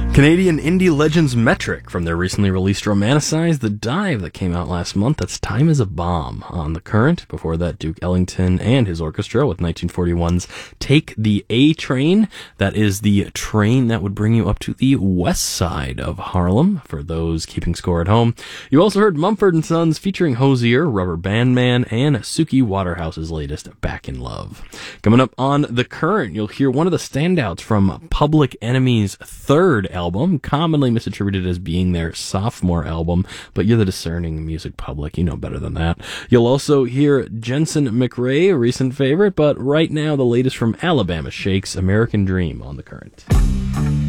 Canadian indie legends Metric from their recently released Romanticize the Dive that came out last month. That's Time is a Bomb on The Current. Before that, Duke Ellington and his orchestra with 1941's Take the A Train. That is the train that would bring you up to the west side of Harlem for those keeping score at home. You also heard Mumford & Sons featuring Hozier, Rubber Band Man, and Suki Waterhouse's latest Back in Love. Coming up on The Current, you'll hear one of the standouts from Public Enemy's third album, commonly misattributed as being their sophomore album, but you're the discerning music public, you know better than that. You'll also hear Jensen McRae, a recent favorite, but right now the latest from Alabama Shakes, American Dream on The Current.